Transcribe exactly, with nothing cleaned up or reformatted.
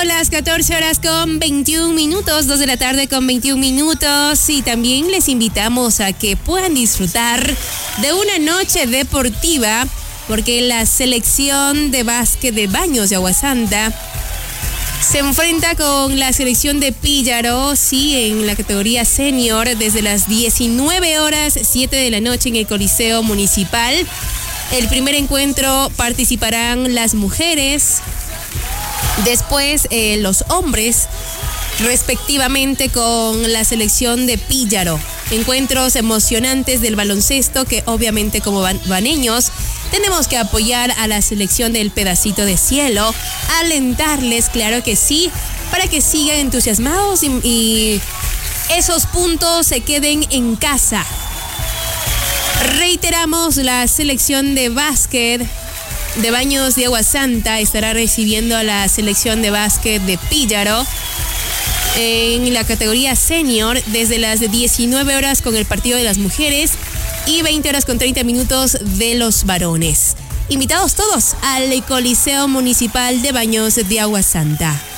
las catorce horas con veintiún minutos, dos de la tarde con veintiún minutos. Y también les invitamos a que puedan disfrutar de una noche deportiva, porque la selección de básquet de Baños de Aguasanta se enfrenta con la selección de Píllaro, sí, en la categoría senior, desde las diecinueve horas, siete de la noche en el Coliseo Municipal. El primer encuentro participarán las mujeres, después eh, los hombres, respectivamente con la selección de Píllaro. Encuentros emocionantes del baloncesto que obviamente como baneños tenemos que apoyar a la selección del pedacito de cielo, alentarles, claro que sí, para que sigan entusiasmados y, y esos puntos se queden en casa. Reiteramos, la selección de básquet de Baños de Aguasanta estará recibiendo a la selección de básquet de Píllaro en la categoría senior desde las diecinueve horas con el partido de las mujeres y veinte horas con treinta minutos de los varones. Invitados todos al Coliseo Municipal de Baños de Aguasanta.